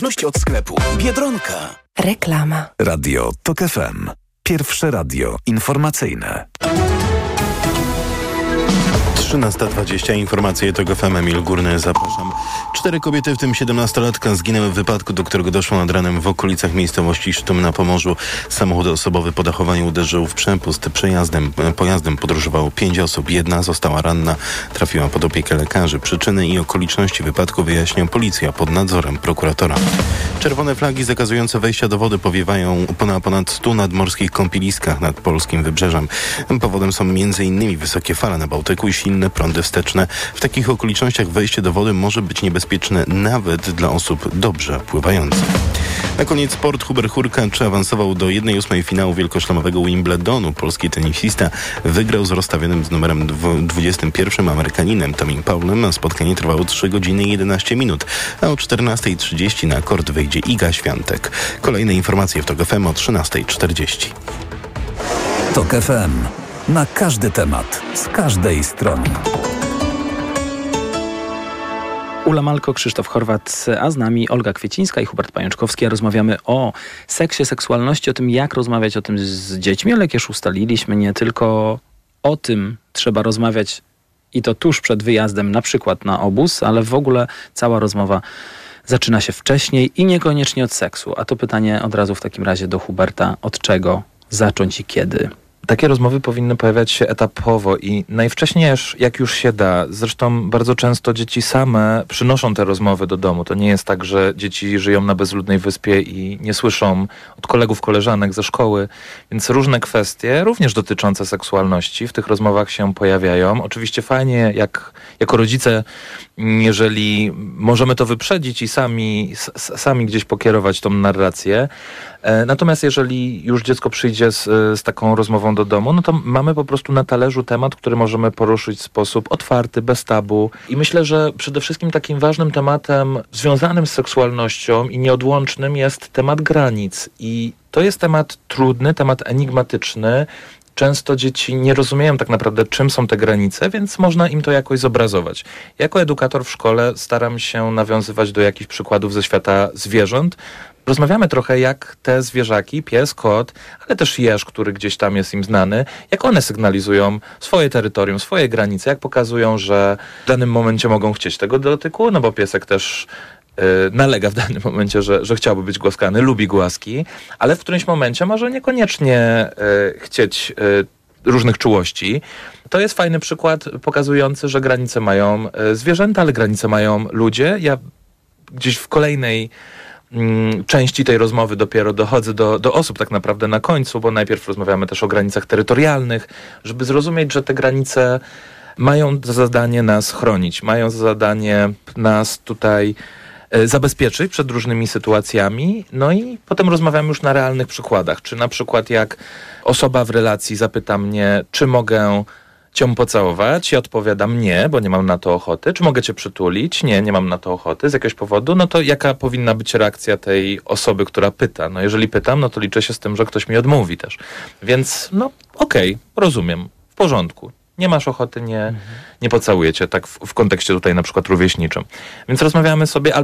Płatności od sklepu Biedronka. Reklama. Radio TOK FM. Pierwsze radio informacyjne. 13:20. Informacje TOK FM. Emil Górny, zapraszam. 4 kobiety, w tym 17-latka, zginęły w wypadku, do którego doszło nad ranem w okolicach miejscowości Sztum na Pomorzu. Samochód osobowy po dachowaniu uderzył w przepust. Pojazdem podróżowało 5 osób. Jedna została ranna. Trafiła pod opiekę lekarzy. Przyczyny i okoliczności wypadku wyjaśnia policja pod nadzorem prokuratora. Czerwone flagi zakazujące wejścia do wody powiewają na ponad 100 nadmorskich kąpieliskach nad polskim wybrzeżem. Powodem są m.in. wysokie fale na Bałtyku i silne prądy wsteczne. W takich okolicznościach wejście do wody może być niebezpieczne nawet dla osób dobrze pływających. Na koniec sport. Hubert Hurkacz awansował do 1/8 finału wielkoszlemowego Wimbledonu. Polski tenisista wygrał z rozstawionym z numerem 21 Amerykaninem Tomim Paulem, a spotkanie trwało 3 godziny i 11 minut, a o 14:30 na kort wyjdzie Iga Świątek. Kolejne informacje w TOK FM o 13:40. TOK FM. Na każdy temat, z każdej strony. Ula Malko, Krzysztof Horwat, a z nami Olga Kwiecińska i Hubert Pajączkowski. Rozmawiamy o seksie, seksualności, o tym, jak rozmawiać o tym z dziećmi, ale jak już ustaliliśmy, nie tylko o tym trzeba rozmawiać i to tuż przed wyjazdem, na przykład na obóz, ale w ogóle cała rozmowa zaczyna się wcześniej i niekoniecznie od seksu. A to pytanie od razu w takim razie do Huberta. Od czego zacząć i kiedy? Takie rozmowy powinny pojawiać się etapowo i najwcześniej, jak już się da. Zresztą bardzo często dzieci same przynoszą te rozmowy do domu. To nie jest tak, że dzieci żyją na bezludnej wyspie i nie słyszą od kolegów, koleżanek ze szkoły. Więc różne kwestie, również dotyczące seksualności, w tych rozmowach się pojawiają. Oczywiście fajnie, jako rodzice, jeżeli możemy to wyprzedzić i sami gdzieś pokierować tą narrację. Natomiast jeżeli już dziecko przyjdzie z taką rozmową do domu, no to mamy po prostu na talerzu temat, który możemy poruszyć w sposób otwarty, bez tabu. I myślę, że przede wszystkim takim ważnym tematem związanym z seksualnością i nieodłącznym jest temat granic. I to jest temat trudny, temat enigmatyczny. Często dzieci nie rozumieją tak naprawdę, czym są te granice, więc można im to jakoś zobrazować. Jako edukator w szkole staram się nawiązywać do jakichś przykładów ze świata zwierząt. Rozmawiamy trochę, jak te zwierzaki, pies, kot, ale też jeż, który gdzieś tam jest im znany, jak one sygnalizują swoje terytorium, swoje granice, jak pokazują, że w danym momencie mogą chcieć tego dotyku, no bo piesek też nalega w danym momencie, że chciałby być głaskany, lubi głaski, ale w którymś momencie może niekoniecznie chcieć różnych czułości. To jest fajny przykład pokazujący, że granice mają zwierzęta, ale granice mają ludzie. Ja gdzieś w kolejnej części tej rozmowy dopiero dochodzę do osób tak naprawdę na końcu, bo najpierw rozmawiamy też o granicach terytorialnych, żeby zrozumieć, że te granice mają za zadanie nas chronić, mają za zadanie nas tutaj zabezpieczyć przed różnymi sytuacjami, no i potem rozmawiamy już na realnych przykładach, czy na przykład jak osoba w relacji zapyta mnie, czy mogę cię pocałować, ja odpowiadam nie, bo nie mam na to ochoty, czy mogę cię przytulić, nie mam na to ochoty z jakiegoś powodu, no to jaka powinna być reakcja tej osoby, która pyta? No jeżeli pytam, no to liczę się z tym, że ktoś mi odmówi też, więc no okej, rozumiem, w porządku. Nie masz ochoty, nie pocałuję cię, tak w kontekście tutaj na przykład rówieśniczym. Więc rozmawiamy sobie